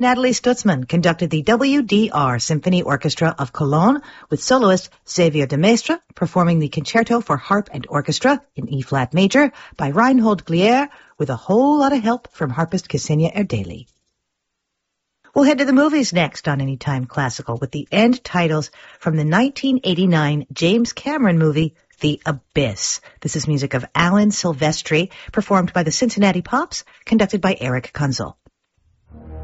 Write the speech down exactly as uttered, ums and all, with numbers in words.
Natalie Stutzman conducted the W D R Symphony Orchestra of Cologne with soloist Xavier de Maistre performing the Concerto for Harp and Orchestra in E-flat major by Reinhold Glier with a whole lot of help from harpist Ksenia Erdely. We'll head to the movies next on Anytime Classical with the end titles from the nineteen eighty-nine James Cameron movie The Abyss. This is music of Alan Silvestri, performed by the Cincinnati Pops, conducted by Eric Kunzel.